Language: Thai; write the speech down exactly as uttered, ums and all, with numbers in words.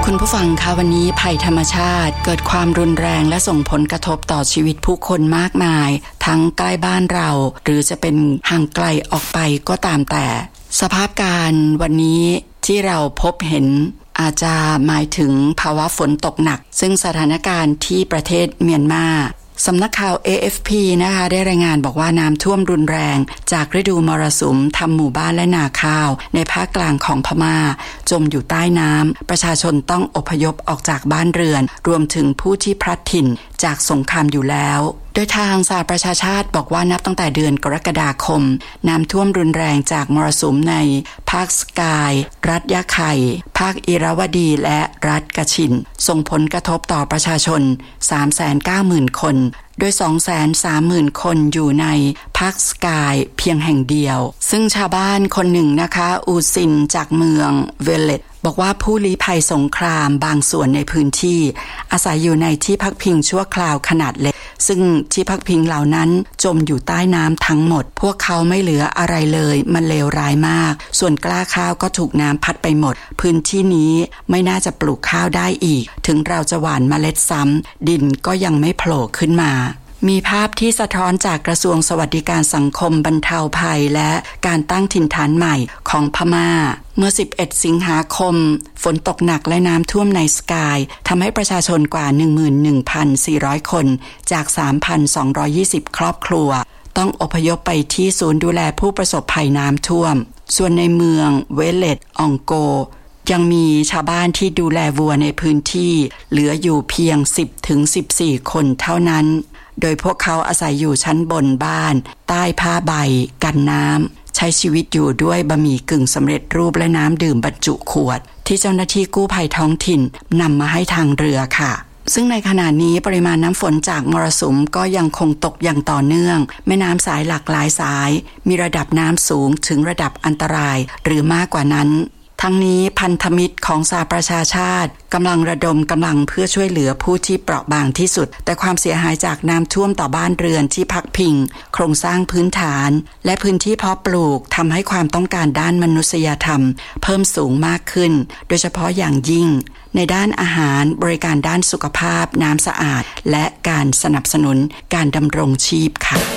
คุณผู้ฟังคะวันนี้ภัยธรรมชาติเกิดความรุนแรงและส่งผลกระทบต่อชีวิตผู้คนมากมายทั้งใกล้บ้านเราหรือจะเป็นห่างไกลออกไปก็ตามแต่สภาพการวันนี้ที่เราพบเห็นอาจจะหมายถึงภาวะฝนตกหนักซึ่งสถานการณ์ที่ประเทศเมียนมาสำนักข่าว เอ เอฟ พี นะคะได้รายงานบอกว่าน้ำท่วมรุนแรงจากฤดูมรสุมทำหมู่บ้านและนาข้าวในภาคกลางของพม่าจมอยู่ใต้น้ำประชาชนต้องอพยพออกจากบ้านเรือนรวมถึงผู้ที่พลัดถิ่นจากสงครามอยู่แล้วโดยทางสหประชาชาติบอกว่านับตั้งแต่เดือนกรกฎาคมน้ำท่วมรุนแรงจากมรสุมในภาคสกายรัฐยะไข่ภาคอิราวดีและรัฐกะชินส่งผลกระทบต่อประชาชน สามแสนเก้าหมื่น คนโดย สองแสนสามหมื่น คนอยู่ในภาคสกายเพียงแห่งเดียวซึ่งชาวบ้านคนหนึ่งนะคะอูซินจากเมืองเวเลตบอกว่าผู้ลี้ภัยสงครามบางส่วนในพื้นที่อาศัยอยู่ในที่พักพิงชั่วคราวขนาดเล็กซึ่งที่พักพิงเหล่านั้นจมอยู่ใต้น้ำทั้งหมดพวกเขาไม่เหลืออะไรเลยมันเลวร้ายมากส่วนกล้าข้าวก็ถูกน้ำพัดไปหมดพื้นที่นี้ไม่น่าจะปลูกข้าวได้อีกถึงเราจะหว่านเมล็ดซ้ำดินก็ยังไม่โผล่ขึ้นมามีภาพที่สะท้อนจากกระทรวงสวัสดิการสังคมบรรเทาภัยและการตั้งถิ่นฐานใหม่ของพม่าเมื่อสิบเอ็ดสิงหาคมฝนตกหนักและน้ำท่วมในสกายทำให้ประชาชนกว่า หนึ่งหมื่นหนึ่งพันสี่ร้อย คนจาก สามพันสองร้อยยี่สิบ ครอบครัวต้องอพยพไปที่ศูนย์ดูแลผู้ประสบภัยน้ำท่วมส่วนในเมืองเวเลตอองโกยังมีชาวบ้านที่ดูแลวัวในพื้นที่เหลืออยู่เพียง สิบถึงสิบสี่ คนเท่านั้นโดยพวกเขาอาศัยอยู่ชั้นบนบ้านใต้ผ้าใบกันน้ำใช้ชีวิตอยู่ด้วยบะหมี่กึ่งสำเร็จรูปและน้ำดื่มบรรจุขวดที่เจ้าหน้าที่กู้ภัยท้องถิ่นนำมาให้ทางเรือค่ะซึ่งในขณะนี้ปริมาณน้ำฝนจากมรสุมก็ยังคงตกอย่างต่อเนื่องแม่น้ำสายหลากหลายสายมีระดับน้ำสูงถึงระดับอันตรายหรือมากกว่านั้นทั้งนี้พันธมิตรของสหประชาชาติกำลังระดมกำลังเพื่อช่วยเหลือผู้ที่เปราะบางที่สุดแต่ความเสียหายจากน้ำท่วมต่อบ้านเรือนที่พักพิงโครงสร้างพื้นฐานและพื้นที่เพาะปลูกทำให้ความต้องการด้านมนุษยธรรมเพิ่มสูงมากขึ้นโดยเฉพาะอย่างยิ่งในด้านอาหารบริการด้านสุขภาพน้ำสะอาดและการสนับสนุนการดำรงชีพค่ะ